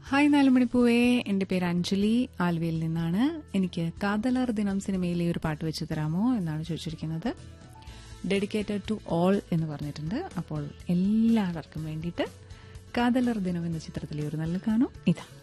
Hi നാലുമണിപ്പൂവേ, എൻ്റെ പേര് അഞ്ജലി, ആലുവയിൽ നിന്നാണ്. എനിക്ക് കാതലർ ദിനം സിനിമയിലെ ഒരു പാട്ട് വെച്ച് തരാമോ എന്നാണ് ചോദിച്ചിരിക്കുന്നത്. ഡെഡിക്കേറ്റഡ് ടു ഓൾ എന്ന് പറഞ്ഞിട്ടുണ്ട്. അപ്പോൾ എല്ലാവർക്കും വേണ്ടിയിട്ട് കാതലർ ദിനം എന്ന ചിത്രത്തിലെ ഒരു നല്ല കാണും ഇതാ.